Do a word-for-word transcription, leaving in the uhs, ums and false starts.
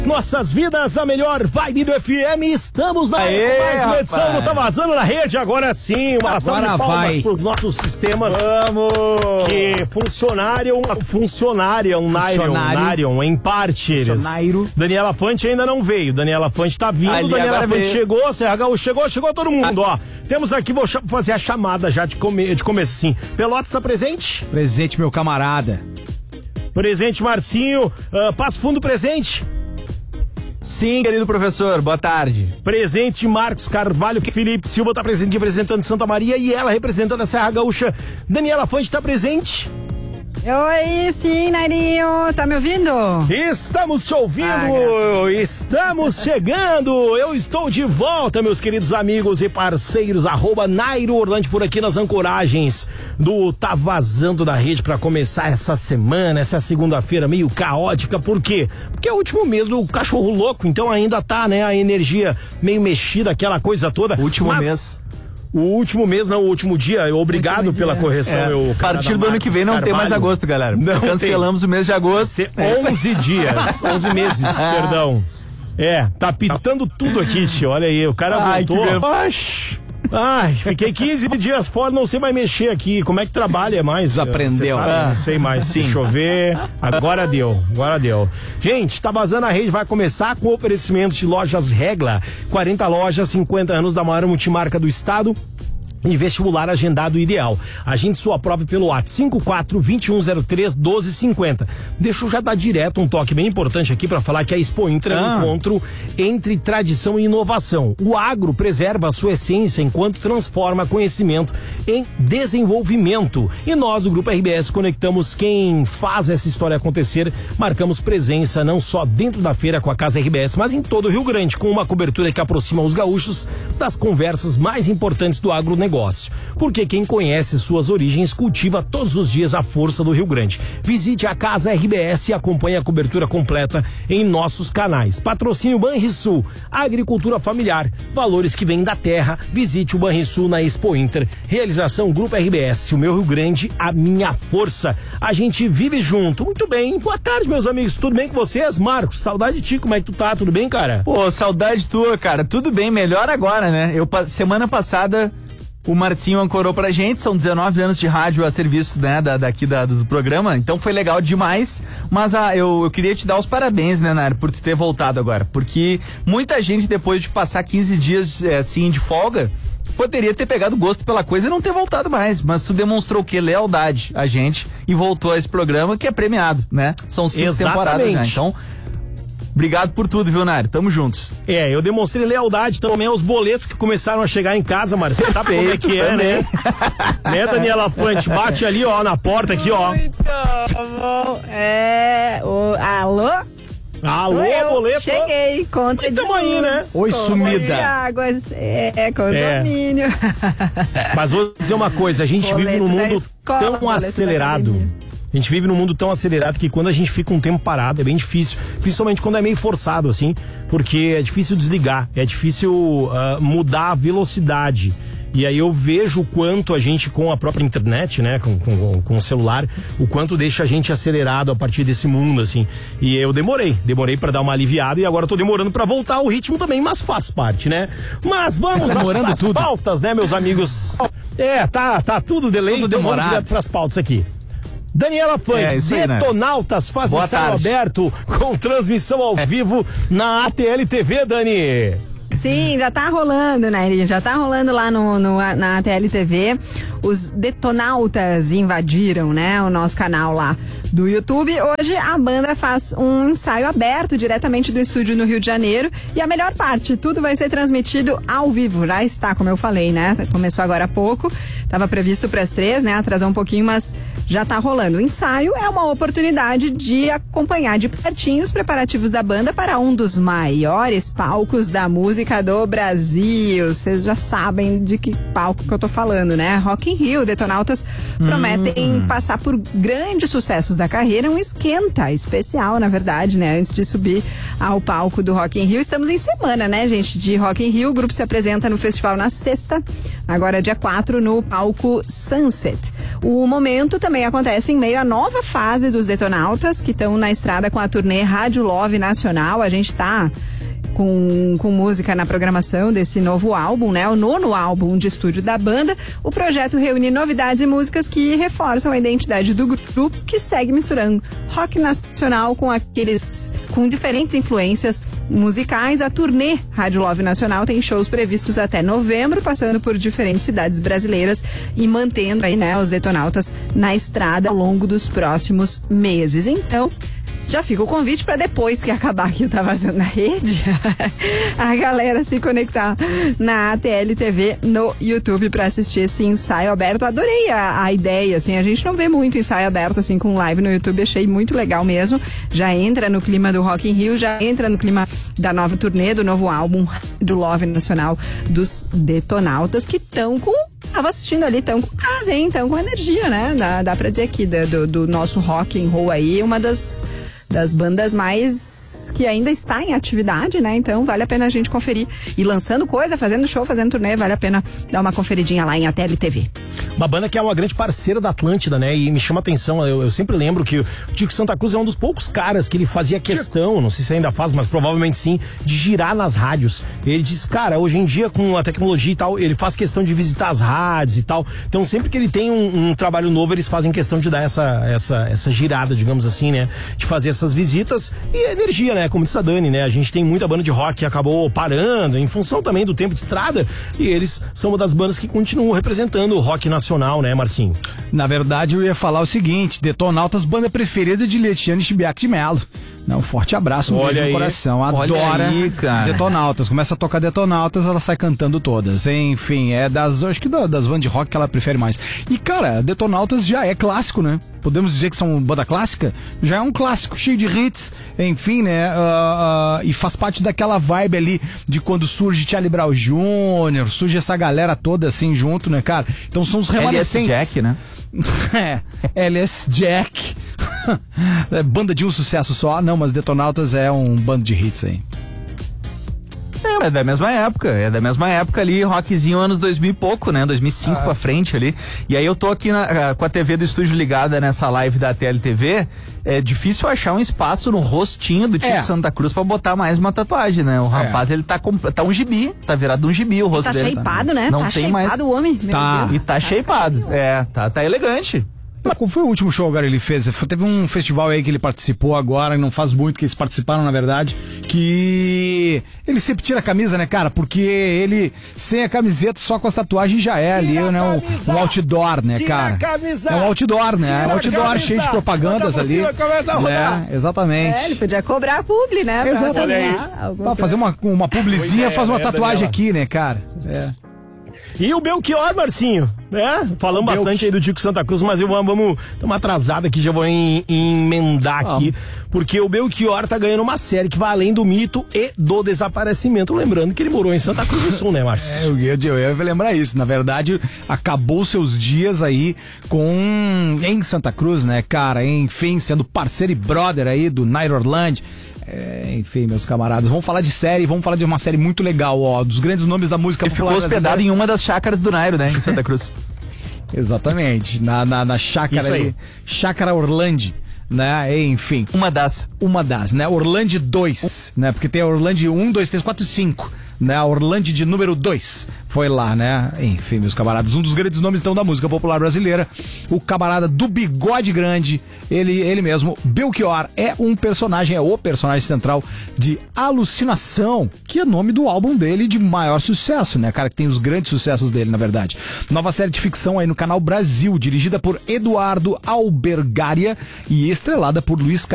Nossas vidas, a melhor vibe do F M. Estamos na Aê, com mais uma edição rapaz. do Tá Vazando na Rede. Agora sim, uma ação de palmas para os nossos sistemas. Vamos! Que funcionáriam, funcionáriam, Narion, em parte. Funcionário. Daniela Fante ainda não veio. Daniela Fante tá vindo. Ali, Daniela agora Fante veio. chegou, Serra Gaúcha chegou, chegou todo mundo, ó. Temos aqui, vou cha- fazer a chamada já de, come- de começo, sim. Pelotas tá presente? Presente, meu camarada. Presente, Marcinho. Ah, Passo Fundo presente? Sim, querido professor, boa tarde. Presente, Marcos Carvalho. Felipe Silva tá presente representando Santa Maria e ela representando a Serra Gaúcha. Daniela Fante tá presente? Oi, sim, Nairinho, tá me ouvindo? Estamos te ouvindo, Ah, estamos chegando, eu estou de volta, meus queridos amigos e parceiros, arroba Nairo Orlando por aqui nas ancoragens do Tá Vazando da Rede para começar essa semana, essa segunda-feira meio caótica, por quê? Porque é o último mês do cachorro louco, então ainda tá, né, a energia meio mexida, aquela coisa toda. Último Mas... mês. O último mês, não, o último dia. Obrigado Último pela dia. correção, É, meu a partir camarada do ano que vem não Marcos tem mais Carvalho. agosto, galera. Não Cancelamos o mês de agosto. tem. onze dias, onze meses, perdão. É, tá pitando tudo aqui, tio. Olha aí, o cara Ai, que voltou. vergonha. Ai, fiquei quinze dias fora, não sei mais mexer aqui. Como é que trabalha mais? Desaprendeu. Você sabe? Ah. Não sei mais. Sim. Deixa eu ver. Agora deu, agora deu. Gente, Tá Vazando a Rede vai começar com oferecimentos de lojas Regla. quarenta lojas, cinquenta anos da maior multimarca do estado. E vestibular agendado ideal. Agende sua prova pelo WhatsApp cinco quatro, dois um zero três, um dois cinco zero. Deixa eu já dar direto um toque bem importante aqui para falar que a Expo Inter é um Ah. encontro entre tradição e inovação. O agro preserva a sua essência enquanto transforma conhecimento em desenvolvimento. E nós, do Grupo R B S, conectamos quem faz essa história acontecer. Marcamos presença não só dentro da feira com a Casa R B S, mas em todo o Rio Grande, com uma cobertura que aproxima os gaúchos das conversas mais importantes do agronegócio. Porque quem conhece suas origens cultiva todos os dias a força do Rio Grande. Visite a Casa R B S e acompanhe a cobertura completa em nossos canais. Patrocínio Banrisul, agricultura familiar, valores que vêm da terra. Visite o Banrisul na Expo Inter. Realização Grupo R B S, o meu Rio Grande, a minha força. A gente vive junto. Muito bem, boa tarde, meus amigos. Tudo bem com vocês? Marcos, saudade de ti, como é que tu tá? Tudo bem, cara? Pô, saudade tua, cara. Tudo bem, melhor agora, né? Eu, pa- semana passada, o Marcinho ancorou pra gente, são dezenove anos de rádio a serviço, né, da, daqui da, do programa, então foi legal demais, mas ah, eu, eu queria te dar os parabéns, né, Nário, por tu ter voltado agora, porque muita gente, depois de passar quinze dias, é, assim, de folga, poderia ter pegado gosto pela coisa e não ter voltado mais, mas tu demonstrou o quê? Lealdade a gente e voltou a esse programa que é premiado, né? São cinco Exatamente. temporadas já, então... Obrigado por tudo, viu, Nário? Tamo juntos. É, eu demonstrei lealdade também aos boletos que começaram a chegar em casa, Marcelo. Você sabe como é que é, né? Né, Daniela Fante? Bate ali, ó, na porta aqui, ó. Muito bom. É. O, alô? Alô, Sou eu. boleto. Cheguei, conta E de tamo aí, né? luz, Oi, conta sumida. de águas, é, condomínio. Mas vou dizer uma coisa, a gente vive Boleto num da mundo escola, tão boleto da acelerado. academia. A gente vive num mundo tão acelerado que quando a gente fica um tempo parado é bem difícil, principalmente quando é meio forçado, assim, porque é difícil desligar, é difícil ah, mudar a velocidade. E aí eu vejo o quanto a gente, com a própria internet, né, com, com, com o celular, o quanto deixa a gente acelerado a partir desse mundo, assim. E eu demorei, demorei pra dar uma aliviada e agora eu tô demorando pra voltar ao ritmo também, mas faz parte, né? Mas vamos às, Demorando às tudo. pautas, né, meus amigos? É, tá, tá tudo delay, Tudo então vamos demorado. direto pras pautas aqui. Daniela Fante, É, isso aí, né? Detonautas fazem Boa céu tarde. aberto com transmissão ao vivo na A T L T V, Dani. Sim, já tá rolando, né? Já tá rolando lá no, no, na A T L T V. Os detonautas invadiram, né, o nosso canal lá do YouTube. Hoje a banda faz um ensaio aberto diretamente do estúdio no Rio de Janeiro. E a melhor parte, tudo vai ser transmitido ao vivo. Já está, como eu falei, né? Começou agora há pouco. Tava previsto para as três, né? Atrasou um pouquinho, mas já tá rolando. O ensaio é uma oportunidade de acompanhar de pertinho os preparativos da banda para um dos maiores palcos da música música do Brasil. Vocês já sabem de que palco que eu tô falando, né? Rock in Rio, Detonautas prometem hum. passar por grandes sucessos da carreira, um esquenta especial, na verdade, né? Antes de subir ao palco do Rock in Rio. Estamos em semana, né, gente, de Rock in Rio. O grupo se apresenta no festival na sexta, agora dia quatro, no palco Sunset. O momento também acontece em meio à nova fase dos Detonautas, que estão na estrada com a turnê Rádio Love Nacional. A gente tá Com, com música na programação desse novo álbum, né? O nono álbum de estúdio da banda. O projeto reúne novidades e músicas que reforçam a identidade do grupo, que segue misturando rock nacional com aqueles com diferentes influências musicais. A turnê Rádio Love Nacional tem shows previstos até novembro, passando por diferentes cidades brasileiras e mantendo aí, né, os Detonautas na estrada ao longo dos próximos meses. Então, já fica o convite para depois que acabar aqui o Tá Vazando na Rede, a galera se conectar na A T L T V no YouTube para assistir esse ensaio aberto. Adorei a, a ideia, assim, a gente não vê muito ensaio aberto assim com live no YouTube, achei muito legal mesmo. Já entra no clima do Rock in Rio, já entra no clima da nova turnê, do novo álbum do Love Nacional dos Detonautas, que estão com... Estava assistindo ali, tão com casa, hein? Tão com energia, né? Dá, dá pra dizer aqui, do, do nosso rock and roll aí, uma das, das bandas mais que ainda está em atividade, né? Então vale a pena a gente conferir. E lançando coisa, fazendo show, fazendo turnê, vale a pena dar uma conferidinha lá em A T L T V. Uma banda que é uma grande parceira da Atlântida, né? E me chama a atenção, eu, eu sempre lembro que o Tico Santa Cruz é um dos poucos caras que ele fazia questão, não sei se ainda faz, mas provavelmente sim, de girar nas rádios. Ele diz, cara, hoje em dia com a tecnologia e tal, ele faz questão de visitar as rádios e tal. Então sempre que ele tem um, um trabalho novo, eles fazem questão de dar essa, essa, essa girada, digamos assim, né? De fazer essas visitas e energia, né? Como disse a Dani, né? A gente tem muita banda de rock que acabou parando em função também do tempo de estrada, e eles são uma das bandas que continuam representando o rock nacional, né, Marcinho? Na verdade, eu ia falar o seguinte: Detonautas, banda preferida de Letiane Chibiac de Mello. Não, um forte abraço, um Olha beijo aí. no coração. Adora aí, cara. Detonautas. Começa a tocar Detonautas, ela sai cantando todas. Enfim, é das, acho que da, das bandas de rock que ela prefere mais. E, cara, Detonautas já é clássico, né? Podemos dizer que são banda clássica? Já é um clássico, cheio de hits, enfim, né? Uh, uh, e faz parte daquela vibe ali de quando surge Charlie Brown Júnior, surge essa galera toda assim junto, né, cara? Então são os remanescentes. L S Jack, né? É, L S Jack. É banda de um sucesso só, não, mas Detonautas é um bando de hits aí. É, é da mesma época, é da mesma época ali, rockzinho anos dois mil e pouco, né, dois mil e cinco ah. pra frente ali, e aí eu tô aqui na, com a T V do estúdio ligada nessa live da T L T V, é difícil achar um espaço no rostinho do Tico é. Santa Cruz pra botar mais uma tatuagem, né, o rapaz, é. ele tá, com, tá um gibi, tá virado um gibi o rosto tá dele. Tá shapeado, né, não tá tem shapeado mais... o homem, tá. E tá, tá shapeado, é, tá, tá elegante. Qual foi o último show agora que ele fez? Teve um festival aí que ele participou agora, não faz muito que eles participaram, na verdade, que ele sempre tira a camisa, né, cara? Porque ele, sem a camiseta, só com as tatuagens já é ali, né? Um, um outdoor, né, cara? É um outdoor, né? É um outdoor cheio de propagandas ali. Né? Exatamente. É, ele podia cobrar a publi, né? Exatamente. Pra fazer uma, uma publizinha, é, faz uma é, tatuagem aqui, né, cara? É. E o Belchior, Marcinho, né? Falamos Belchi... bastante aí do Tico Santa Cruz, mas eu vamos... Estamos atrasados aqui, já vou em, em emendar aqui, ah. porque o Belchior tá ganhando uma série que vai além do mito e do desaparecimento. Lembrando que ele morou em Santa Cruz do Sul, né, Márcio? É, eu ia, eu ia lembrar isso. Na verdade, acabou seus dias aí com... em Santa Cruz, né, cara? Enfim, sendo parceiro e brother aí do Night Orland. É, enfim, meus camaradas, vamos falar de série, vamos falar de uma série muito legal, ó, dos grandes nomes da música popular. Ele ficou hospedado brasileira. Em uma das chácaras do Nairo, né, em Santa Cruz. Exatamente, na, na, na chácara ali, Chácara Orlandi, né, enfim. Uma das. Uma das, né, Orlandi dois, né, porque tem a Orlandi um, dois, três, quatro e cinco. Né, a Orlandi de número dois foi lá, né? Enfim, meus camaradas, um dos grandes nomes então da música popular brasileira, o camarada do bigode grande, ele, ele mesmo, Belchior, é um personagem, é o personagem central de Alucinação, que é nome do álbum dele de maior sucesso, né, cara, que tem os grandes sucessos dele, na verdade. Nova série de ficção aí no Canal Brasil, dirigida por Eduardo Albergaria e estrelada por Luiz